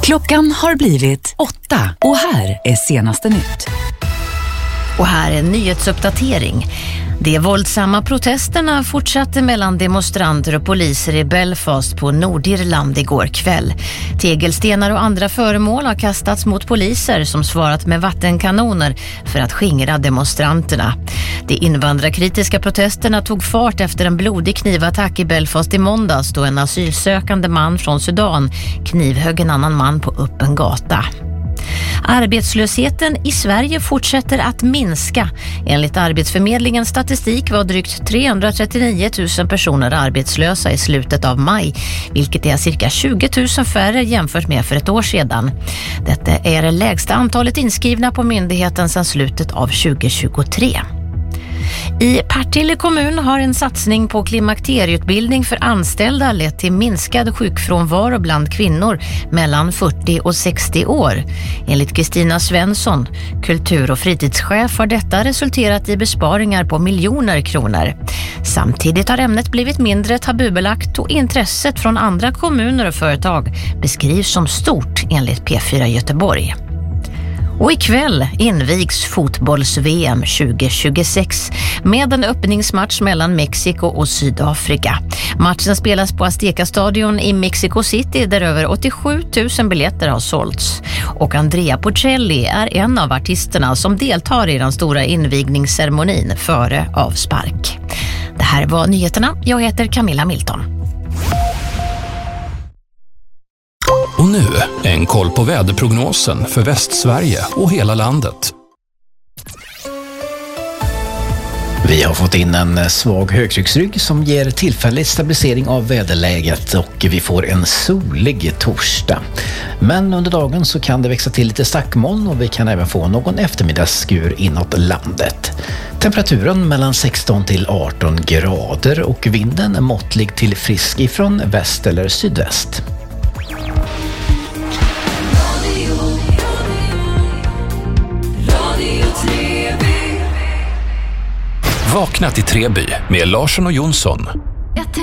Klockan har blivit 8 och här är senaste nytt. Och här är en nyhetsuppdatering. De våldsamma protesterna fortsatte mellan demonstranter och poliser i Belfast på Nordirland igår kväll. Tegelstenar och andra föremål har kastats mot poliser som svarat med vattenkanoner för att skingra demonstranterna. De invandrarkritiska protesterna tog fart efter en blodig knivattack i Belfast i måndags då en asylsökande man från Sudan knivhögg en annan man på öppen gata. Arbetslösheten i Sverige fortsätter att minska. Enligt Arbetsförmedlingens statistik var drygt 339 000 personer arbetslösa i slutet av maj, vilket är cirka 20 000 färre jämfört med för ett år sedan. Detta är det lägsta antalet inskrivna på myndigheten sedan slutet av 2023. I Partille kommun har en satsning på klimakterieutbildning för anställda lett till minskad sjukfrånvaro bland kvinnor mellan 40 och 60 år. Enligt Kristina Svensson, kultur- och fritidschef, har detta resulterat i besparingar på miljoner kronor. Samtidigt har ämnet blivit mindre tabubelagt och intresset från andra kommuner och företag beskrivs som stort enligt P4 Göteborg. Och ikväll invigs fotbolls-VM 2026 med en öppningsmatch mellan Mexiko och Sydafrika. Matchen spelas på Azteca-stadion i Mexico City där över 87 000 biljetter har sålts. Och Andrea Bocelli är en av artisterna som deltar i den stora invigningsceremonin före avspark. Det här var nyheterna. Jag heter Camilla Milton. Och nu en koll på väderprognosen för Västsverige och hela landet. Vi har fått in en svag högtrycksrygg som ger tillfällig stabilisering av väderläget och vi får en solig torsdag. Men under dagen så kan det växa till lite stackmoln och vi kan även få någon eftermiddagsskur inåt landet. Temperaturen mellan 16 till 18 grader och vinden är måttlig till frisk ifrån väst eller sydväst. Vakna till Treby med Larsson och Jonsson.